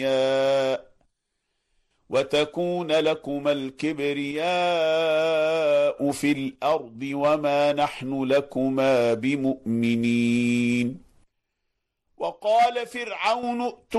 وتكون لكما الكبرياء في الأرض وما نحن لكما بمؤمنين. وقال فرعون